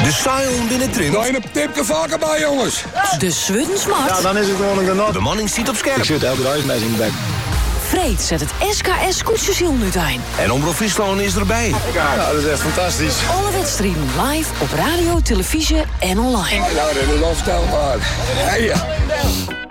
De Sion binnen Trint. Nou, een tipje vaker bij, jongens. De Swuddensmart. Ja, dan is het gewoon een genot. De manning ziet op scherp. Ik zit elke dag met in de bek. Freed zet het SKS koetjeshielnut aan. En Omroep Friesland is erbij. Ja, dat is echt fantastisch. Alle wedstrijden live op radio, televisie en online. Nou, dat is onvoorstelbaar. Hey, ja.